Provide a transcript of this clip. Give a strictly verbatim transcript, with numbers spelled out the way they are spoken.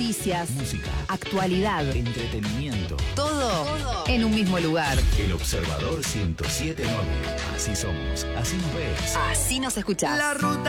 noticias, música, actualidad, entretenimiento. todo, todo en un mismo lugar. El Observador ciento siete punto nueve. Así somos, así nos ves. Así nos escuchás. La ruta